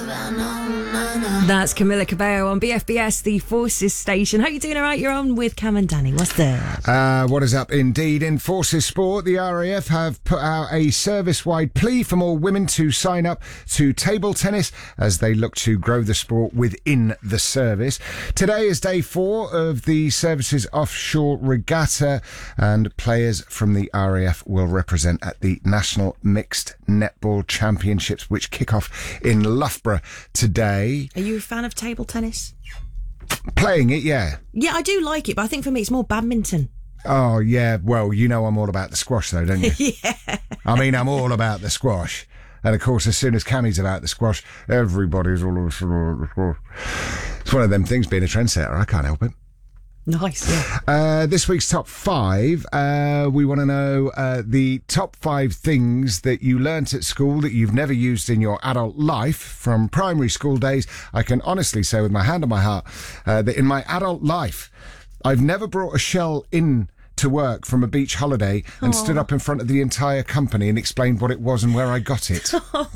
That's Camila Cabello on BFBS, the Forces station. How you doing? All right, you're on with Cam and Danny. What's there? What is up indeed? In Forces Sport, the RAF have put out a service-wide plea for more women to sign up to table tennis as they look to grow the sport within the service. Today is day 4 of the service's offshore regatta, and players from the RAF will represent at the National Mixed Netball Championships, which kick off in Loughborough today. Are you a fan of table tennis? Playing it, yeah. Yeah, I do like it, but I think for me it's more badminton. Oh, yeah. Well, you know I'm all about the squash, though, don't you? Yeah. I mean, I'm all about the squash. And, of course, as soon as Cammie's about the squash, everybody's all about the squash. It's one of them things, being a trendsetter. I can't help it. Nice, yeah. This week's top 5, we want to know the top 5 things that you learnt at school that you've never used in your adult life from primary school days. I can honestly say with my hand on my heart that in my adult life, I've never brought a shell in to work from a beach holiday and stood up in front of the entire company and explained what it was and where I got it.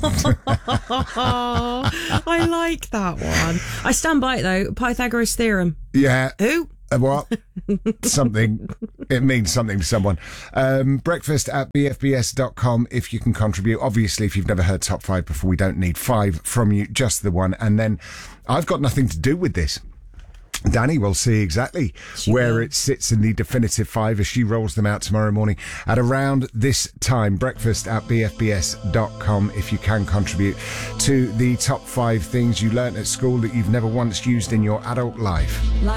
I like that one. I stand by it, though. Pythagoras theorem. Yeah. Who? What? Something. It means something to someone. Breakfast at bfbs.com if you can contribute. Obviously, if you've never heard top 5 before, we don't need 5 from you, just the one. And then I've got nothing to do with this. Danny will see exactly where it sits in the definitive 5 as she rolls them out tomorrow morning at around this time. Breakfast at bfbs.com if you can contribute to the top 5 things you learnt at school that you've never once used in your adult life.